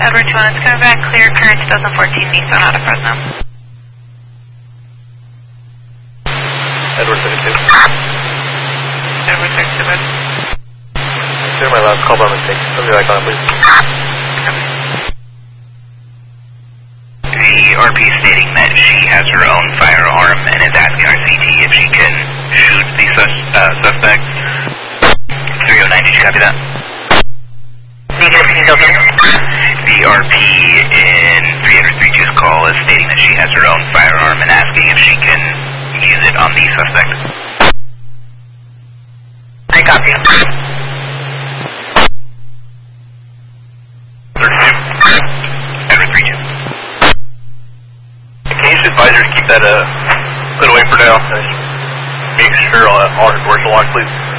Edward 2, let's go back, clear current 2014 Nissan out of Fresno. Edward 32. Edward 32, bud. Consider my last call by mistake. Somebody back on, please. The RP stating that she has her own firearm and is asking our CT if she can shoot the suspect. 309, did you copy that? The RP in 332's call is stating that she has her own firearm and asking if she can use it on the suspect. I copy. 32. Edward 32. Can you just advise her to keep that put away for now? Make sure all her doors are locked, please.